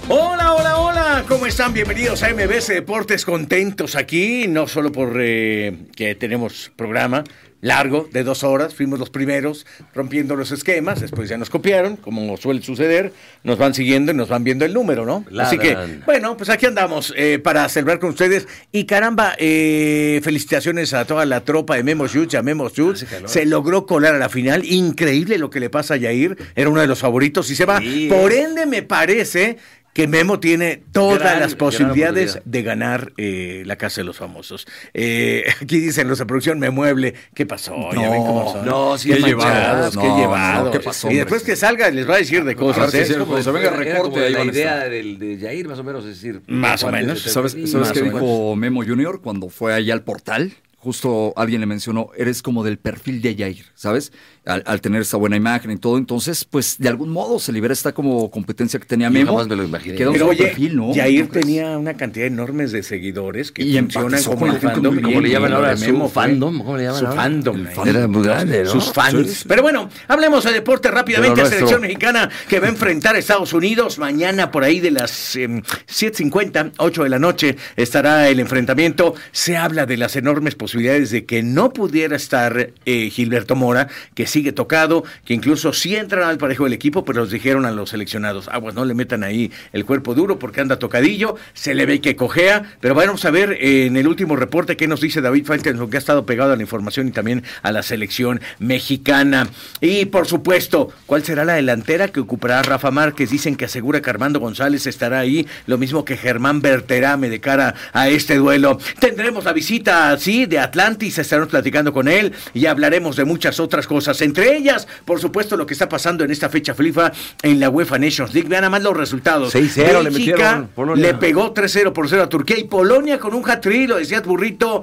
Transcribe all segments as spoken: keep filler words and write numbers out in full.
Hola, hola, hola, ¿cómo están? Bienvenidos a M B S Deportes, contentos aquí, no solo por eh, que tenemos programa largo de dos horas, fuimos los primeros rompiendo los esquemas, después ya nos copiaron, como suele suceder, nos van siguiendo y nos van viendo el número, ¿no? Ladran. Así que, bueno, pues aquí andamos eh, para celebrar con ustedes y caramba, eh, felicitaciones a toda la tropa de Memo Schutz, a Memo Schutz, se logró colar a la final, increíble lo que le pasa a Jair, era uno de los favoritos y se va, sí. Por ende me parece que Memo tiene todas gran, las posibilidades de ganar eh, la Casa de los Famosos. Eh, aquí dicen los de producción, me mueble. ¿Qué pasó? No, ¿Ya ven cómo son? No, sí, qué llevados, no, qué llevados. No, ¿qué pasó, y después que salga les va a decir de cosas. ¿eh? ¿eh? Sí, como se venga recorte, ahí la idea del, de Jair, más o menos, es decir... Más o menos. ¿Sabes, ¿sabes qué dijo Memo Junior cuando fue allá al portal? Justo alguien le mencionó, eres como del perfil de Jair, ¿sabes? Al, al tener esa buena imagen y todo, entonces, pues, de algún modo se libera esta como competencia que tenía Memo. Jamás me lo imaginé. Quedó Pero oye, perfil, ¿no? Jair ¿no tenía una cantidad enorme de seguidores que y funcionan como el fandom. Como, como le llaman ahora, su Memo fandom. ¿Cómo le llaman su ahora? fandom. fandom. Era muy grande, ¿no? Sus fans. Sí, sí. Pero bueno, hablemos de deporte rápidamente. La selección mexicana que va a enfrentar a Estados Unidos mañana por ahí de las eh, siete cincuenta, ocho de la noche estará el enfrentamiento. Se habla de las enormes posibilidades de que no pudiera estar eh, Gilberto Mora, que sigue tocado, que incluso sí entran al parejo del equipo, pero los dijeron a los seleccionados, aguas, no le metan ahí el cuerpo duro porque anda tocadillo, se le ve que cojea, pero vamos a ver eh, en el último reporte qué nos dice David Faitelson, que ha estado pegado a la información y también a la selección mexicana. Y por supuesto, ¿cuál será la delantera que ocupará Rafa Márquez? Dicen que asegura que Armando González estará ahí, lo mismo que Germán Berterame de cara a este duelo. Tendremos la visita, sí, de Atlantis, estaremos platicando con él y hablaremos de muchas otras cosas, entre ellas, por supuesto, lo que está pasando en esta fecha FIFA en la UEFA Nations League. Vean nada más los resultados. seis cero le metieron. Le pegó tres cero por cero a Turquía y Polonia con un hat-trick, lo decía Burrito,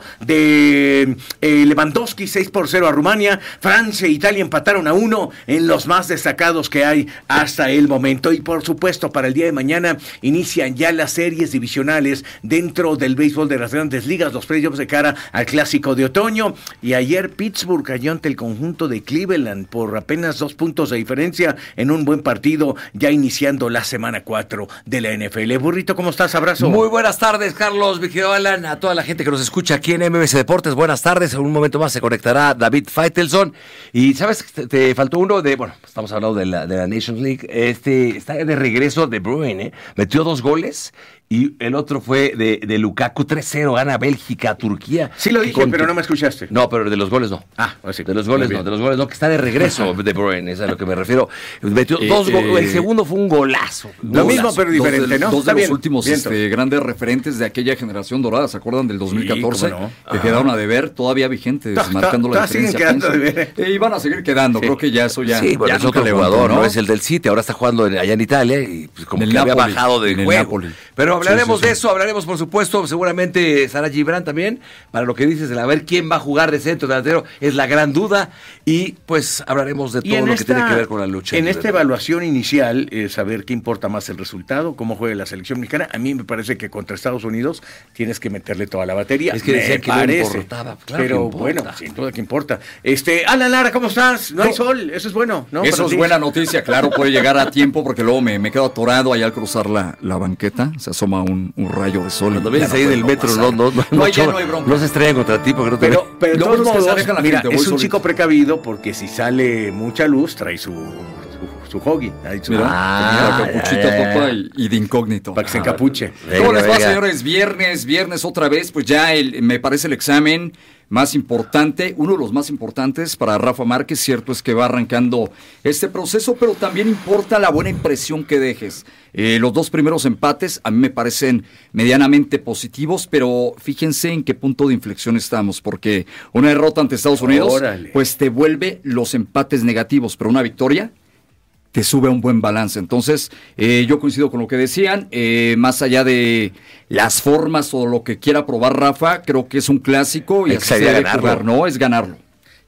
de eh, Lewandowski, seis por cero a Rumania. Francia e Italia empataron a uno en los más destacados que hay hasta el momento. Y por supuesto, para el día de mañana inician ya las series divisionales dentro del béisbol de las grandes ligas, los playoffs de cara al clásico de otoño. Y ayer Pittsburgh cayó ante el conjunto de Cleveland por apenas dos puntos de diferencia en un buen partido, ya iniciando la semana cuatro de la N F L. Burrito, ¿cómo estás? Abrazo. Muy buenas tardes, Carlos, mi querido Alan, a toda la gente que nos escucha aquí en M B S Deportes. Buenas tardes. En un momento más se conectará David Faitelson. Y sabes, te, te faltó uno de, bueno, estamos hablando de la, de la Nations League. Este está de regreso de Bruyne, ¿eh? Metió dos goles. Y el otro fue de, de Lukaku, tres cero, gana Bélgica a Turquía. Sí lo dije, con... pero no me escuchaste. No, pero de los goles no. Ah, pues sí. De los goles no, de los goles no, que está de regreso de Bruyne, es a lo que me refiero. Metió eh, dos goles, eh, el segundo fue un golazo. Lo golazo. Mismo, pero diferente, dos de, ¿no? Dos está de bien, los últimos este, grandes referentes de aquella generación dorada, ¿se acuerdan del dos mil catorce? Sí, no. Que ah. quedaron a deber, todavía vigentes, ta, marcando ta, la ta, diferencia. Siguen quedando a deber. Eh, y van a seguir quedando, sí. Creo que ya eso ya... Sí, bueno, ya es otro jugador, ¿no? ¿no? Es el del City, ahora está jugando allá en Italia y pues, como que había bajado de juego. Pero hablaremos de eso, hablaremos por supuesto, seguramente estará Gibran también, para lo que dices, de a ver quién va a jugar de centro delantero, es la gran duda, y pues hablaremos de todo lo esta, que tiene que ver con la lucha. En esta evaluación inicial, eh, saber qué importa más el resultado, cómo juega la selección mexicana, a mí me parece que contra Estados Unidos tienes que meterle toda la batería. Es que decía que parece, no importaba, claro pero que bueno, sin duda que importa. Este, Alan Lara, ¿cómo estás? No, no hay sol, eso es bueno, ¿no? Eso es ti. Buena noticia, claro, puede llegar a tiempo, porque luego me, me quedo atorado allá al cruzar la, la banqueta, se asoma un, un rayo de sol. Cuando vienes ahí del metro, no, no, no, no, no, no, hay bronca. No se estrellan contra ti porque no te Pero, pero de todos modos, la mira, gente, es un solito. chico precavido porque si sale mucha luz, trae su, su, su hoggy. Su, mira, ah, mira, capuchita ya, ya. Y, y de incógnito. Para que se encapuche. Venga, ¿cómo les va, señores? Viernes, viernes otra vez, pues ya el, me parece el examen más importante, uno de los más importantes para Rafa Márquez. Cierto es que va arrancando este proceso, pero también importa la buena impresión que dejes. Eh, los dos primeros empates a mí me parecen medianamente positivos, pero fíjense en qué punto de inflexión estamos, porque una derrota ante Estados Unidos, Órale. pues te vuelve los empates negativos, pero una victoria te sube a un buen balance. Entonces, eh, yo coincido con lo que decían, eh, más allá de las formas o lo que quiera probar Rafa, creo que es un clásico y así se debe jugar, ¿no? Es ganarlo.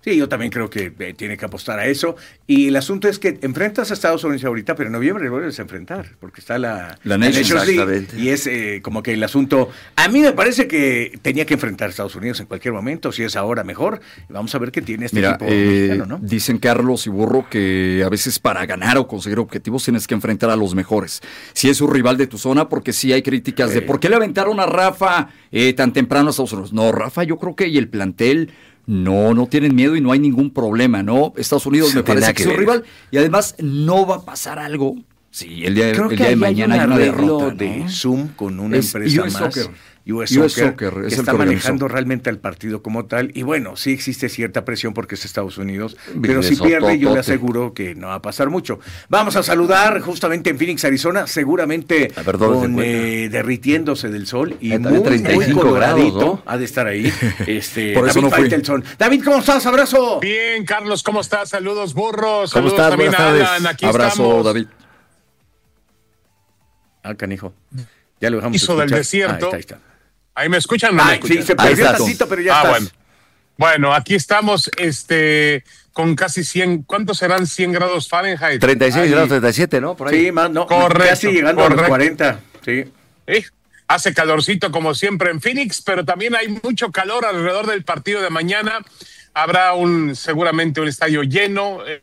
Sí, yo también creo que eh, tiene que apostar a eso. Y el asunto es que enfrentas a Estados Unidos ahorita, pero en noviembre lo vuelves a enfrentar, porque está la, la Nations, la Nations League. Y es eh, como que el asunto... A mí me parece que tenía que enfrentar a Estados Unidos en cualquier momento, si es ahora mejor. Vamos a ver qué tiene este Mira, equipo eh, mexicano, ¿no? Dicen Carlos y Burro que a veces para ganar o conseguir objetivos tienes que enfrentar a los mejores. Si es un rival de tu zona, porque sí hay críticas de ¿por qué le aventaron a Rafa eh, tan temprano a Estados Unidos? No, Rafa, yo creo que y el plantel... No, no tienen miedo y no hay ningún problema, ¿no? Estados Unidos me parece que es un rival y además no va a pasar algo. Sí, el día, Creo el que día de mañana hay un una arreglo derrota, de ¿no? Zoom con una Es empresa U S más. Soccer. U S U S Soccer, Soccer, que es el está que organizó. manejando realmente al partido como tal. Y bueno, sí existe cierta presión porque es Estados Unidos, pero Business si pierde yo le ototote. aseguro que no va a pasar mucho. Vamos a saludar justamente en Phoenix, Arizona, seguramente A ver, ¿dónde se con encuentra? eh, derritiéndose del sol y Eh, muy, también treinta y muy cinco coloradito, grados, ¿no? ha de estar ahí. Este, Por eso David no fui. Faitelson. David, ¿cómo estás? Abrazo. Bien, Carlos, ¿cómo estás? Saludos, burros. ¿Cómo Saludos estás? también Buenas a tardes. Alan. Aquí Abrazo, estamos. David. Ah, canijo. Ya lo dejamos Hizo del escuchar. desierto. Ah, ahí está, ahí está. ¿Ahí me escuchan o no me Ay, sí, escuchan? se Ahí perdió estás. tantito, pero ya ah, estás. bueno. Bueno, aquí estamos este, con casi cien, ¿cuántos serán cien grados Fahrenheit? treinta y seis Ahí, grados, treinta y siete, ¿no? Por ahí. Sí, más, no, Correcto, casi llegando a correcto. los cuarenta. Sí. ¿eh? Hace calorcito como siempre en Phoenix, pero también hay mucho calor alrededor del partido de mañana. Habrá un seguramente un estadio lleno. Eh,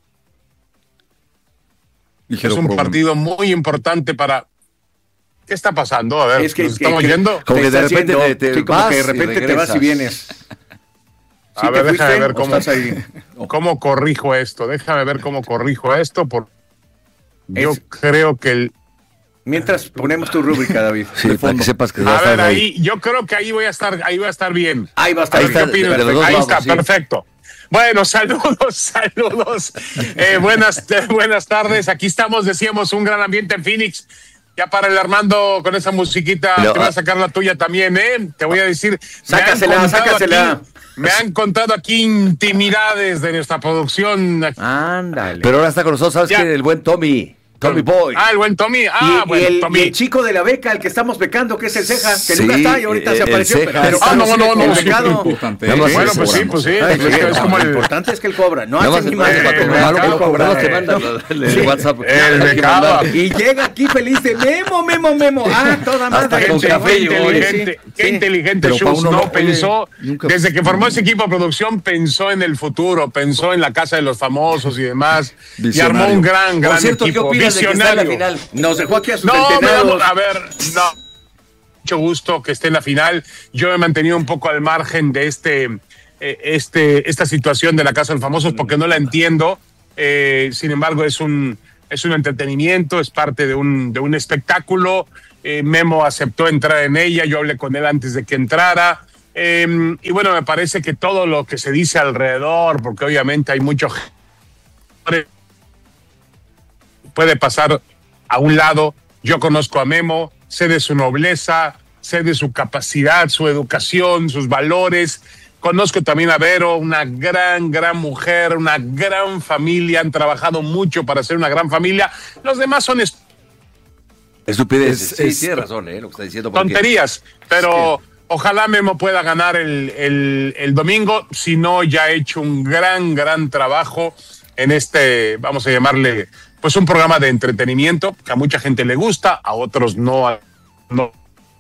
Ligero es un problema. partido muy importante para... ¿Qué está pasando? A ver, Es que, ¿nos estamos que- yendo? Como te que de está repente haciendo- te- te sí, como vas que de y repente te vas y regresas. vienes. A ¿Sí ver, te déjame fuiste ver o cómo, estás ahí? cómo corrijo esto. Déjame ver cómo corrijo esto. Por... Yo Es- creo que el... Mientras ponemos tu rúbrica, David. Sí, de para fondo. que sepas que A ya ver, estás ahí. ahí, yo creo que ahí voy a estar, ahí voy a estar bien. Ahí va a estar. Ahí ¿Qué está, opinas? de los dos Ahí lados, está, sí. perfecto. Bueno, saludos, saludos. Eh, buenas, buenas tardes. Aquí estamos, decíamos, un gran ambiente en Phoenix. Ya para el Armando con esa musiquita, Pero, te voy ah, a sacar la tuya también, ¿eh? Te voy a decir. me han Sácasela, contado sácasela. aquí- me han contado aquí intimidades de nuestra producción. Ándale. Pero ahora está con nosotros, ¿sabes Ya. qué? El buen Tommy. Tommy Boy. Ah, el buen Tommy. Y, Ah, y bueno, el, Tommy. y el chico de la beca, el que estamos becando, que es el Ceja, que Sí, nunca está y ahorita se el apareció. Ceja. Pero Ah, no, Carlos no, sigue no, como sí, becado. Importante. Nada más ¿eh? Bueno, eso, pues sí, Cobramos. pues sí. Ay, pues es que es como Lo el, importante es que él cobra. No Nada hace más ni te más. manda el cuando becado, malo, el nada más te becado. manda el- el WhatsApp. el Hay que becado. mandar. Y llega aquí feliz de Memo, Memo, Memo. Ah, toda Hasta madre. con Qué café llegó, ¿eh? inteligente, Sí, qué sí. inteligente Pero Schultz, Pauno ¿no? no, Pensó, oye, nunca- desde que formó ese equipo de producción, pensó en el futuro, pensó en la casa de los famosos y demás, y Visionario. armó un gran, gran Por cierto, ¿qué equipo, opinas de que está en la visionario. final? Nos dejó aquí a sus No, me centenados. da- a ver, no. Mucho gusto que esté en la final. Yo he mantenido un poco al margen de este, eh, este, esta situación de la Casa de los Famosos porque no la entiendo. Eh, sin embargo, es un, es un entretenimiento, es parte de un, de un espectáculo. Eh, Memo aceptó entrar en ella. Yo hablé con él antes de que entrara. Eh, y bueno, me parece que todo lo que se dice alrededor, porque obviamente hay mucho puede pasar a un lado. Yo conozco a Memo, sé de su nobleza, sé de su capacidad, su educación, sus valores. Conozco también a Vero, una gran, gran mujer, una gran familia. Han trabajado mucho para ser una gran familia. Los demás son est- Estupidez. Es- Sí, es- tiene razón, ¿eh? Lo que está diciendo. porque- tonterías, pero ojalá Memo pueda ganar el, el, el domingo. Si no, ya ha hecho un gran, gran trabajo en este, vamos a llamarle, pues un programa de entretenimiento que a mucha gente le gusta, a otros no. a- no.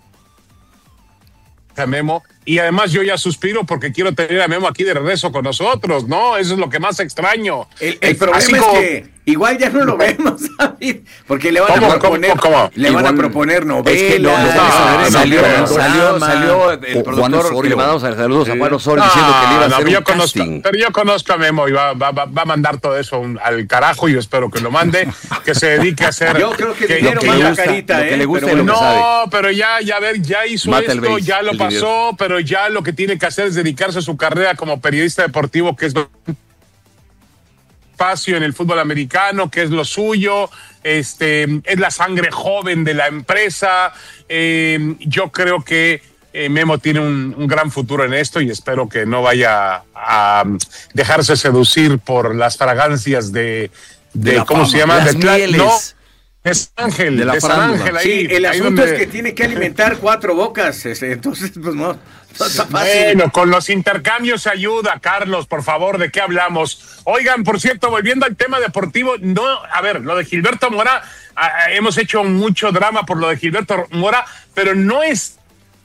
A Memo. Y además yo ya suspiro porque quiero tener a Memo aquí de regreso con nosotros, ¿no? Eso es lo que más extraño. El, el Eh, problema así es como- que igual ya no lo vemos, David, porque le van ¿Cómo, a cómo, proponer, cómo? le van a Igual- proponer novelas. Es que no, no, no, salió, no, salió, no, salió, drama. salió el O Juan productor que Osorio. le mandamos saludos a Juan Osorio No, diciendo que le iba a no, hacer pero yo un conozco, casting. pero yo conozco a Memo y va, va, va, va a mandar todo eso un- al carajo y yo espero que lo mande, que se dedique a hacer. Yo creo que que- dinero que manda ya- gusta, carita, lo que eh, le gusta pero y lo bueno. que sabe. No, pero ya, ya, a ver, ya hizo Mata el esto, base, ya lo el pasó, pero ya lo que tiene que hacer es dedicarse a su carrera como periodista deportivo, que es espacio en el fútbol americano, que es lo suyo, este, es la sangre joven de la empresa. Eh, yo creo que eh, Memo tiene un, un gran futuro en esto y espero que no vaya a um, dejarse seducir por las fragancias de, de, De la ¿cómo fama, se llama? las De Tla- mieles. no, de San Ángel, de la de San farándula. Ángel, ahí, Sí, el ahí asunto donde... es que tiene que alimentar cuatro bocas, este, entonces pues no, no está fácil. Bueno, con los intercambios se ayuda, Carlos, por favor, ¿de qué hablamos? Oigan, por cierto, volviendo al tema deportivo, no, a ver, lo de Gilberto Mora, a, hemos hecho mucho drama por lo de Gilberto Mora, pero no es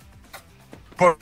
por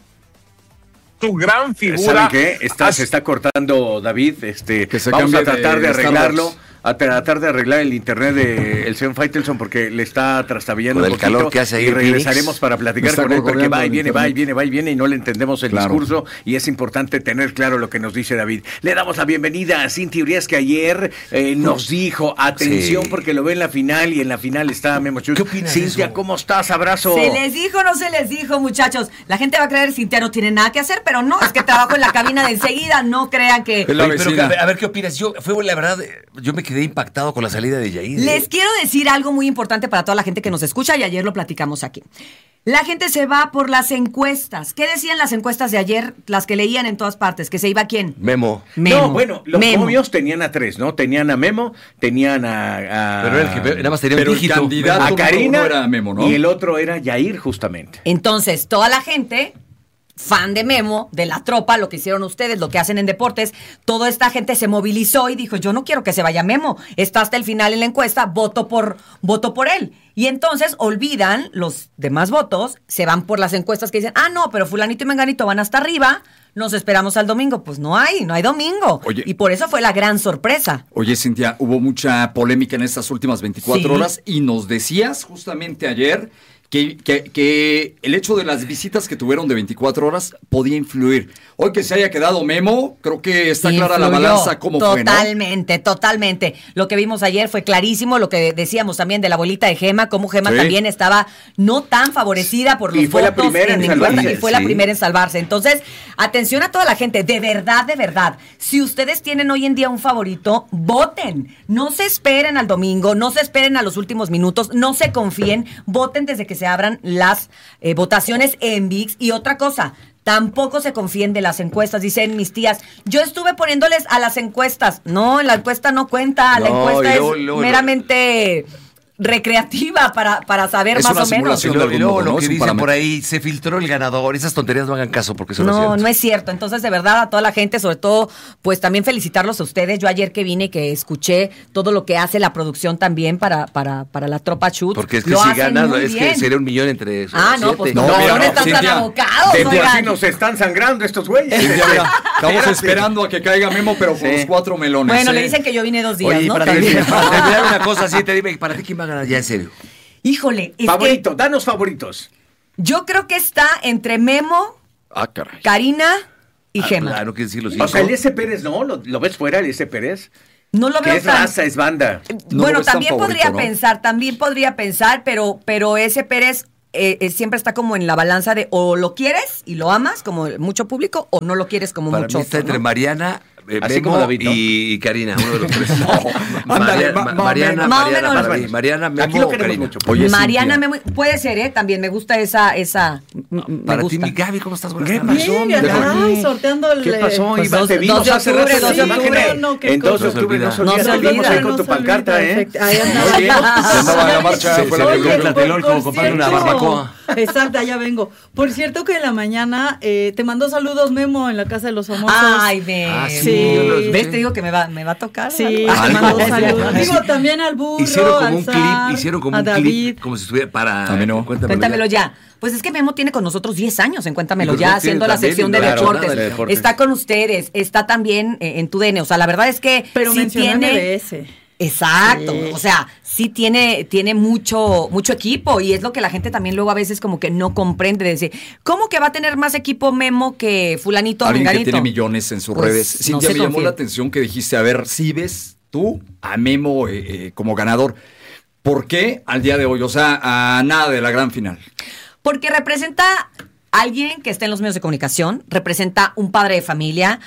tu gran figura. ¿Saben qué? Está, se está cortando David, este, Que se vamos a cambie de tratar de, Star arreglarlo. Wars. A tratar de arreglar el internet de el señor Faitelson porque le está trastabillando Con un el poquito calor que hace ahí y en regresaremos Phoenix. para platicar Está con él porque gorgoreando va y el viene, internet. va y viene, va y viene y no le entendemos el Claro. discurso y es importante tener claro lo que nos dice David. Le damos la bienvenida a Cintia Urias que ayer eh, nos dijo, atención Sí. porque lo ve en la final y en la final está Memo Chus. ¿Qué opinas de Cintia, eso? ¿cómo estás? Abrazo. ¿Se les dijo o no se les dijo, muchachos? La gente va a creer Cintia no tiene nada que hacer, pero no, es que trabajo en la cabina de enseguida, no crean que... Es la Oye, pero vecina. a ver, a ver, ¿qué opinas? Yo, fue la verdad, eh, yo me quedé impactado con la salida de Yair. Les quiero decir algo muy importante para toda la gente que nos escucha y ayer lo platicamos aquí. La gente se va por las encuestas. ¿Qué decían las encuestas de ayer? Las que leían en todas partes, que se iba ¿quién? Memo. Memo. No, bueno, los Memo. momios tenían a tres, ¿no? Tenían a Memo, tenían a... a- Pero era el que nada más tenía Pero un el dígito. candidato- a Karina no era Memo, ¿no? y el otro era Yair justamente. Entonces, toda la gente, fan de Memo, de la tropa, lo que hicieron ustedes, lo que hacen en deportes, toda esta gente se movilizó y dijo, yo no quiero que se vaya Memo, está hasta el final en la encuesta, voto por, voto por él. Y entonces olvidan los demás votos, se van por las encuestas que dicen, ah, no, pero fulanito y menganito van hasta arriba, nos esperamos al domingo. Pues no hay, no hay domingo. Oye. Y por eso fue la gran sorpresa. Oye, Cintia, hubo mucha polémica en estas últimas veinticuatro Sí. horas y nos decías justamente ayer que, que, que el hecho de las visitas que tuvieron de veinticuatro horas podía influir. Hoy que se haya quedado Memo, creo que está clara la Influyó. balanza cómo fue, ¿no? Totalmente, totalmente. Lo que vimos ayer fue clarísimo, lo que decíamos también de la abuelita de Gema, cómo Gema Sí. también estaba no tan favorecida por los Y fue la votos primera en encuesta, salvarse, y fue la sí. primera en salvarse. Entonces, atención a toda la gente, de verdad, de verdad, si ustedes tienen hoy en día un favorito, voten. No se esperen al domingo, no se esperen a los últimos minutos, no se confíen, voten desde que se abran las eh, votaciones en V I X. Y otra cosa, tampoco se confíen de las encuestas. Dicen mis tías, yo estuve poniéndoles a las encuestas. No, la encuesta no cuenta. La No, encuesta y luego- es luego- meramente recreativa para, para saber Es más una o menos. simulación. Y luego, de y luego algún modo, lo ¿no? que Es un dicen por parámetro. ahí, se filtró el ganador. Esas tonterías no hagan caso porque eso no, es No, cierto. no es cierto. Entonces, de verdad, a toda la gente, sobre todo, pues también felicitarlos a ustedes. Yo ayer que vine, que escuché todo lo que hace la producción también para, para, para la tropa Chut. Porque es que lo si hacen ganas, muy es bien. que sería un millón entre Ah, no, siete. pues No, no, mira, no, no, están tan Cintia, abocados, De por oigan. sí nos están sangrando estos güeyes. Cintia, mira, estamos Espérate. esperando a que caiga Memo, pero con Sí. los cuatro melones. Bueno, ¿eh? le dicen que yo vine dos días, Oye, ¿no? para, También. terminar, para terminar una cosa así, te dime, ¿para ti quién va a ganar ya en serio? Híjole, es Favorito, danos favoritos. que yo creo que está entre Memo, Ah, caray. Karina y Ah, Gema. Ah, no quiero decir los O sea, el cinco. S. Pérez, ¿no? ¿Lo, lo ves fuera, el S. Pérez? No lo Que veo es tan... raza, es banda. No lo bueno, ves tan también favorito, podría ¿no? pensar, también podría pensar, pero, pero ese Pérez eh, eh, siempre está como en la balanza de o lo quieres y lo amas como mucho público o no lo quieres como Para mucho mí está otro, entre ¿no? Mariana, eh, Así Memo como David, ¿no? y, y Karina, uno de los tres. ándale, Maria- ma- Ma- ma- Mariana, más o Mariana, menos. para mí. Mariana, Memo Aquí lo o queremos Karina. mucho. Oye, Mariana Cintia. Memo, puede ser, ¿eh? También me gusta esa, esa, m- m- me Para gusta. ti, mi Gaby, ¿cómo estás? Buenas ¿Qué tardes. pasó, mi Bien, Gaby? ay, sorteando el... ¿Qué pasó? Pues Iba, dos- te vimos dos de hace octubre, rato dos en de las octubre. imágenes. No, qué En dos de cosa. octubre no se No olvida. se Nos vemos olvida, ahí con no tu se olvida, pancarta, ¿eh? perfecto. Ahí andaba. Muy bien. Andaba en la marcha, Se- fue se la le de- olvidó el Tlatelolco, por comprarle una cierto. barbacoa. Exacto, allá vengo. Por cierto que en la mañana eh, te mandó saludos Memo en la Casa de los Famosos. Ay, ve. Ah, sí, Sí. yo los- ¿Ves? Te digo que me va, me va a tocar. Sí, ¿verdad? te Algo. mandó saludos. Ah, Digo, sí. también al burro, Hicieron como al un zar, clip, hicieron como a un David. clip, como si estuviera para... A mí no. Cuéntamelo ya. Pues es que Memo tiene con nosotros diez años en Cuéntamelo Y los ya, dos haciendo tienen la también, sección de claro, deportes. nada de deportes. Está con ustedes, está también eh, en tu D N. O sea, la verdad es que Pero sí mencionó tiene... M B S. Exacto, Sí. o sea, sí tiene, tiene mucho, mucho equipo y es lo que la gente también luego a veces como que no comprende, de decir, ¿cómo que va a tener más equipo Memo que fulanito o Alguien que menganito? tiene millones en sus Pues, redes. no Cintia, se me llamó confía. la atención que dijiste, a ver, si ves tú a Memo eh, eh, como ganador, ¿por qué al día de hoy? O sea, a nada de la gran final. Porque representa a alguien que está en los medios de comunicación, representa un padre de familia,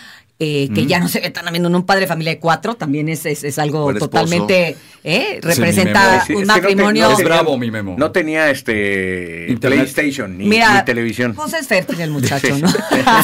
eh, que mm. ya no se ve tan viendo en un padre de familia de cuatro, también es, es, es algo Buen totalmente, eh, representa sí, un es que matrimonio. No te, no, es bravo, mi Memo. No tenía este Internet. PlayStation ni, Mira, ni televisión. Pues es fértil el muchacho, ¿no?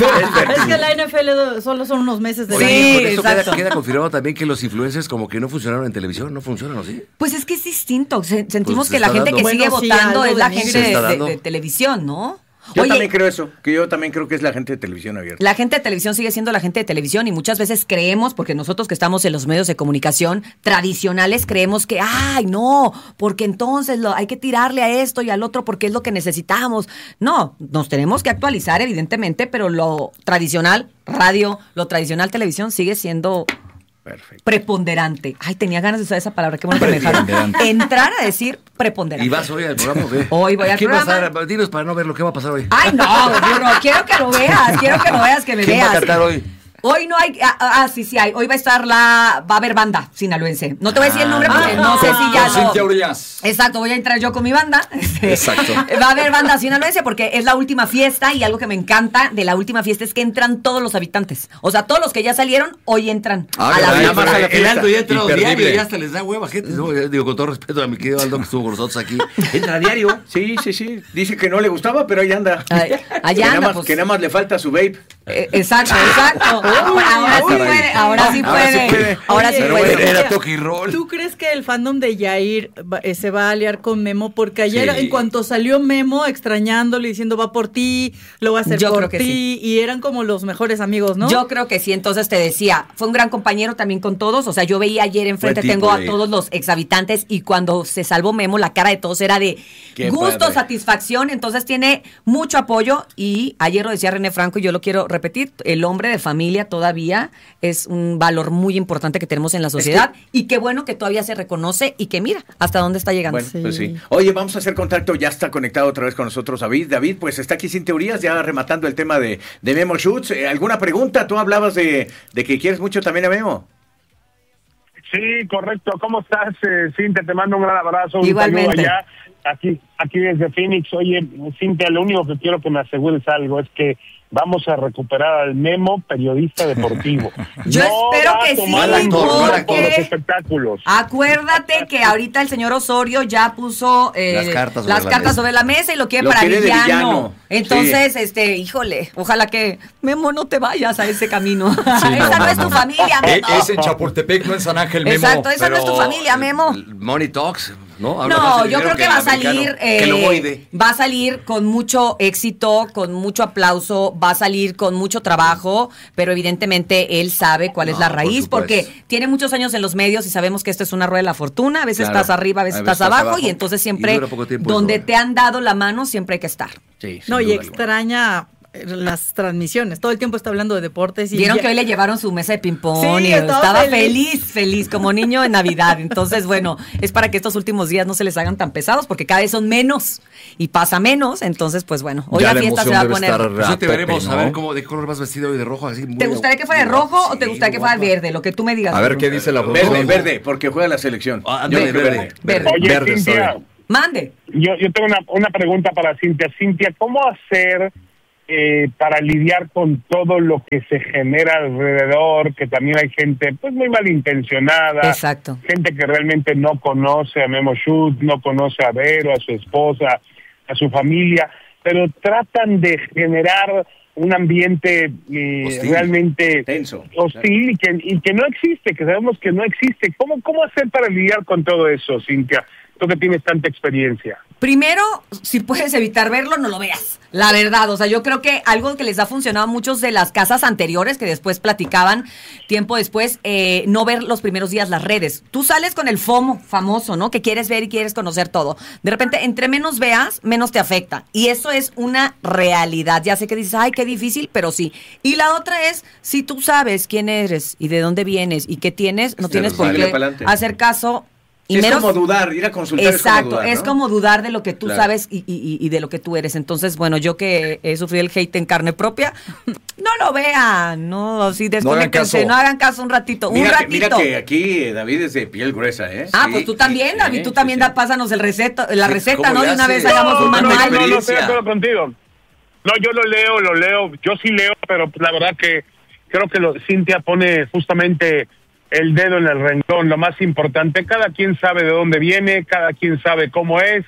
Es que la N F L solo son unos meses de Sí, vida. Con eso exacto. queda, queda confirmado también que los influencers como que no funcionaron en televisión, no funcionan, ¿o sí? Pues es que es distinto. Se- sentimos Pues que la está gente dando. que Bueno, sigue sí, votando algo es la de gente Se de, está de- dando. de televisión, ¿no? Yo Oye, también creo eso, que yo también creo que es la gente de televisión abierta. la gente de televisión sigue siendo la gente de televisión y muchas veces creemos, porque nosotros que estamos en los medios de comunicación tradicionales, creemos que, ay, no, porque entonces lo, hay que tirarle a esto y al otro porque es lo que necesitamos. No, nos tenemos que actualizar, evidentemente, pero lo tradicional, radio, lo tradicional, televisión, sigue siendo Perfecto. preponderante. Ay, tenía ganas de usar esa palabra, qué bueno que me dejaron Preponderante. entrar a decir preponderante. ¿Y vas hoy al programa o qué? Hoy voy al ¿Qué programa. va a pasar? Dinos para no ver lo que va a pasar hoy. Ay, no, burro, quiero que lo veas, quiero que lo veas, que me ¿Quién veas. va a cantar hoy? Hoy no hay, ah, ah, sí, sí hay. Hoy va a estar la, va a haber banda sinaloense. No te voy a decir el nombre porque Ah, no sé si ya Con Cintia lo... Urias. Exacto, voy a entrar yo con mi banda. Exacto. Va a haber banda sinaloense porque es la última fiesta y algo que me encanta de la última fiesta es que entran todos los habitantes. O sea, todos los que ya salieron, hoy entran Ah, a la caray, fiesta. Nada más a la fiesta. el Aldo ya entra Imperdible. diario, ya hasta les da hueva, gente. No, digo, con todo respeto a mi querido Aldo que estuvo con nosotros aquí. Entra a diario. Sí, sí, sí. Dice que no le gustaba, pero ahí anda. Ay, allá que, anda, nada más, pues. que nada más le falta su vape. Eh, exacto, exacto. Ahora sí uy. puede, ahora sí Ahora sí puede. puede. Ahora sí Oye, Pero puede. bueno, era toque y roll. ¿Tú crees que el fandom de Yair va- eh, se va a aliar con Memo? Porque ayer, Sí. en cuanto salió Memo, extrañándole, diciendo va por ti, lo va a hacer Yo por creo que ti, sí. y eran como los mejores amigos, ¿no? Yo creo que sí, entonces te decía, fue un gran compañero también con todos, o sea, yo veía ayer enfrente, Buen tipo, tengo a eh. todos los exhabitantes y cuando se salvó Memo, la cara de todos era de Qué gusto, padre. satisfacción, entonces tiene mucho apoyo y ayer lo decía René Franco y yo lo quiero repetir, el hombre de familia todavía es un valor muy importante que tenemos en la sociedad y qué bueno que todavía se reconoce y que mira hasta dónde está llegando. Bueno, Sí. pues sí. Oye, vamos a hacer contacto, ya está conectado otra vez con nosotros David. David, pues está aquí sin teorías, ya rematando el tema de, de Memo Schutz. Eh, ¿Alguna pregunta? Tú hablabas de, de que quieres mucho también a Memo. Sí, correcto. ¿Cómo estás, eh, Cintia? Te mando un gran abrazo. Un Igualmente. saludo allá, aquí, aquí desde Phoenix. Oye, Cintia, lo único que quiero que me asegures algo es que vamos a recuperar al Memo periodista deportivo. Yo espero va a que sí, tomar la torre por porque- los espectáculos. Acuérdate que ahorita el señor Osorio ya puso eh, Las cartas sobre las la cartas mesa. sobre la mesa y lo quiere Lo para quiere de villano. villano. Entonces, este, híjole, ojalá que Memo no te vayas a ese camino. Sí, esa no, es tu familia, Eh, Memo. es en Chapultepec, no en San Ángel, Memo. Exacto, esa no es tu familia, Memo. Money Talks, ¿no? Habla más No, de yo dinero creo que va a el americano, salir, que el eh, ovoide. va a salir con mucho éxito, con mucho aplauso, va a salir con mucho trabajo, pero evidentemente él sabe cuál es No, la por raíz, supuesto. porque tiene muchos años en los medios y sabemos que esto es una rueda de la fortuna, a veces Claro. estás arriba, a veces A veces estás estás abajo, abajo. y entonces Y siempre dura poco tiempo donde eso. te han dado la mano siempre hay que estar. Sí, sin No, y duda alguna. extraña eh, las transmisiones. Todo el tiempo está hablando de deportes. Y Vieron ya- que hoy le llevaron su mesa de ping-pong Sí, y estaba estaba feliz. feliz, feliz, como niño en Navidad. Entonces, bueno, es para que estos últimos días no se les hagan tan pesados, porque cada vez son menos y pasa menos. Entonces, pues bueno, hoy Ya la la fiesta se emoción va a debe poner. estar- Pues ya te a veremos, tope, a ¿no? ver cómo, de qué color vas vestido hoy de rojo, así muy ¿Te gustaría que fuera de rojo o te Sí, gustaría que fuera guapa. verde? Lo que tú me digas. A ver qué dice la Verde, producción. verde, porque juega la selección. Ah, Yo ándale, creo que verde. Verde. Oye, Verde, Cintia, sorry. Mande. yo, yo tengo una, una pregunta para Cintia. Cintia, ¿cómo hacer eh, para lidiar con todo lo que se genera alrededor? Que también hay gente pues muy malintencionada. Exacto. Gente que realmente no conoce a Memo Schutz, no conoce a Vero, a su esposa, a su familia, pero tratan de generar un ambiente eh, Hostil. realmente Tenso. hostil y que, y que no existe, que sabemos que no existe. ¿Cómo, cómo hacer para lidiar con todo eso, Cintia? Tú que tienes tanta experiencia. Primero, si puedes evitar verlo, no lo veas. La verdad, o sea, yo creo que algo que les ha funcionado a muchos de las casas anteriores, que después platicaban tiempo después, eh, no ver los primeros días las redes. Tú sales con el FOMO famoso, ¿no? Que quieres ver y quieres conocer todo. De repente, entre menos veas, menos te afecta. Y eso es una realidad. Ya sé que dices, ay, qué difícil, pero sí. Y la otra es, si tú sabes quién eres y de dónde vienes y qué tienes, no Sí, tienes por dale qué pa'lante. hacer caso. Y Sí, es menos- como dudar, ir a consultar Exacto, es como dudar, ¿no? dudar de lo que tú Claro. sabes y, y- y de lo que tú eres. Entonces, bueno, yo que he sufrido el hate en carne propia, no lo vean, no, sí, desconéctense, caso. no hagan caso un ratito, un Mira, que, ratito. mira que aquí eh, David es de piel gruesa, ¿eh? Ah, Sí, pues tú también, sí, David, tú sí, también sí. da, pásanos el receta, la Sí, receta, ¿cómo ¿no? le De una hace? vez hagamos No, un no, no, manual. no, no, estoy de experiencia. acuerdo contigo. No, yo lo leo, lo leo, yo sí leo, pero la verdad que creo que lo, Cintia pone justamente el dedo en el renglón, lo más importante. Cada quien sabe de dónde viene, cada quien sabe cómo es,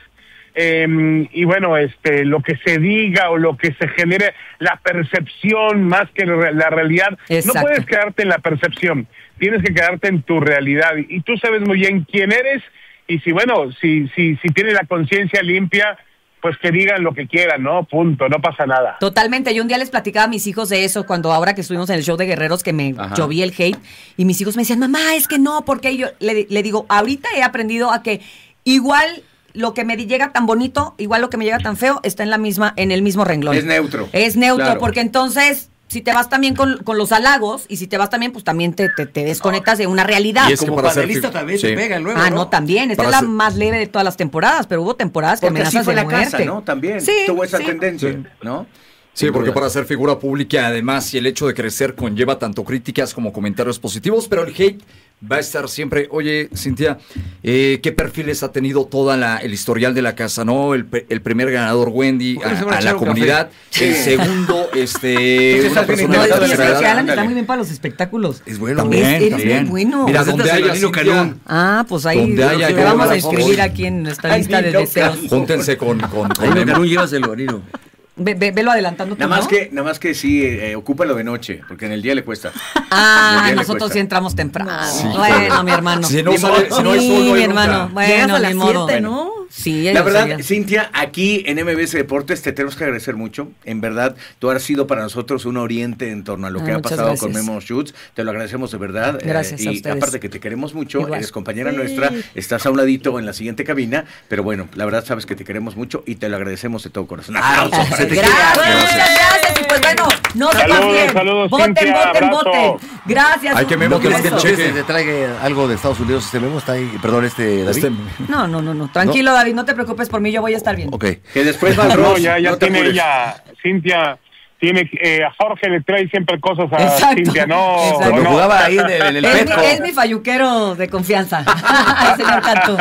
eh, y bueno, este, lo que se diga o lo que se genere, la percepción más que la realidad. Exacto. No puedes quedarte en la percepción, tienes que quedarte en tu realidad, y tú sabes muy bien quién eres, y si bueno, si, si, si tienes la conciencia limpia, pues que digan lo que quieran, ¿no? Punto, no pasa nada. Totalmente. Yo un día les platicaba a mis hijos de eso, cuando ahora que estuvimos en el show de Guerreros, que me Ajá. lloví el hate, y mis hijos me decían, mamá, es que no, porque yo le, le digo, ahorita he aprendido a que igual lo que me llega tan bonito, igual lo que me llega tan feo, está en la misma, en el mismo renglón. Es neutro. Es neutro, claro. Porque entonces, si te vas también con, con los halagos, y si te vas también, pues también te, te, te desconectas de una realidad. Y es como panelista fi- también sí. te pega luego, Ah, ¿no? no, también. Esta para es la ser... más leve de todas las temporadas, pero hubo temporadas que porque amenazas así fue de la muerte. Casa, ¿no? También sí, tuvo esa sí. tendencia, sí. ¿no? Sí, porque para ser figura pública, además, y el hecho de crecer conlleva tanto críticas como comentarios positivos, pero el hate va a estar siempre. Oye, Cintia, eh, ¿qué perfiles ha tenido toda la, el historial de la casa, no? El, el primer ganador, Wendy, a, a la comunidad. Sí. El segundo, este, una persona no, de es la que tercera Alan edad. está muy bien para los espectáculos. Es bueno. También, Eres también. muy bueno. Mira, Pues donde haya Cintia, Ah, pues ahí Donde haya te que vamos a hablar, inscribir por aquí en nuestra Ay, lista de no, deseos. júntense con, con, con Ahí Memo. no llévaselo, Nino. Ve, ve, velo adelantando tú, Nada más ¿no? que, nada más que sí, eh, ocúpalo de noche, porque en el día le cuesta. Ah, le nosotros cuesta. sí entramos temprano. Sí. Bueno, mi hermano. Si no Ni sale, modo. si no hay Sí, sol, no hay mi hermano. nunca. Llegas Bueno, a las ni modo. siete, ¿no? Sí, La yo verdad, sabía. Cintia, aquí en M B S Deportes te tenemos que agradecer mucho. En verdad, tú has sido para nosotros un oriente en torno a lo Ah, que ha muchas pasado gracias. con Memo Schutz. Te lo agradecemos de verdad. Gracias eh, a y ustedes. aparte que te queremos mucho, Igual. eres compañera Sí. nuestra, estás a un ladito en la siguiente cabina, pero bueno, la verdad sabes que te queremos mucho y te lo agradecemos de todo corazón. Aplausos Ah, para ti. gracias, muchas gracias. Y pues bueno, no se Saludos, confíen. saludos, Voten, Cintia, voten, abrazo. voten. Gracias. Hay que un Memo que beso. mande el cheque. ¿Te traiga algo de Estados Unidos? Este Memo está ahí. Perdón, este David. Este- No, no, no, no. Tranquilo, David, no te preocupes por mí, yo voy a estar bien. Ok. Que después va al No, Ross, ya, ya no te tiene apures. ella, Cintia, tiene, eh, a Jorge le trae siempre cosas a Exacto, Cintia, no, exacto. Cuando no. jugaba ahí en el, en el Es mi, Petco. es mi falluquero de confianza. Ese me encantó.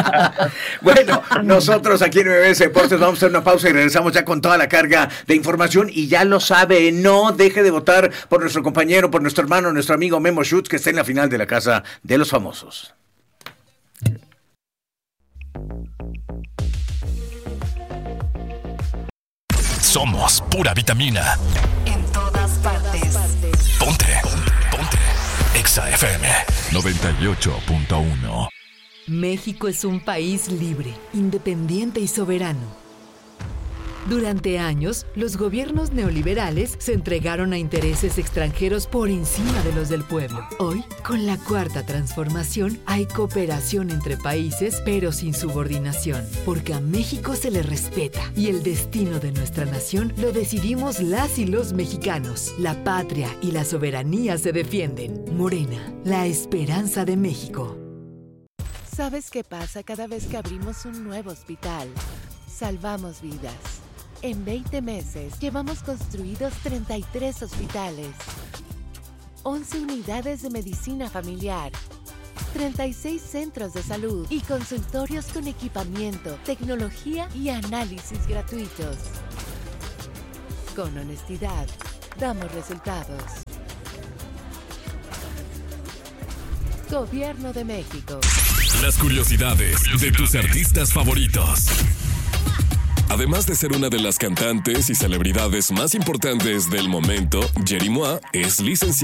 Bueno, nosotros aquí en M B S Deportes vamos a hacer una pausa y regresamos ya con toda la carga de información. Y ya lo sabe, no deje de votar por nuestro compañero, por nuestro hermano, nuestro amigo Memo Schutz, que está en la final de la Casa de los Famosos. Somos pura vitamina. En todas partes. Ponte. Ponte. Exa F M noventa y ocho punto uno. México es un país libre, independiente y soberano. Durante años, los gobiernos neoliberales se entregaron a intereses extranjeros por encima de los del pueblo. Hoy, con la cuarta transformación, hay cooperación entre países, pero sin subordinación, porque a México se le respeta y el destino de nuestra nación lo decidimos las y los mexicanos. La patria y la soberanía se defienden. Morena, la esperanza de México. ¿Sabes qué pasa cada vez que abrimos un nuevo hospital? Salvamos vidas. En veinte meses llevamos construidos treinta y tres hospitales, once unidades de medicina familiar, treinta y seis centros de salud y consultorios con equipamiento, tecnología y análisis gratuitos. Con honestidad, damos resultados. Gobierno de México. Las curiosidades de tus artistas favoritos. Además de ser una de las cantantes y celebridades más importantes del momento, Yeri Mua es licenciada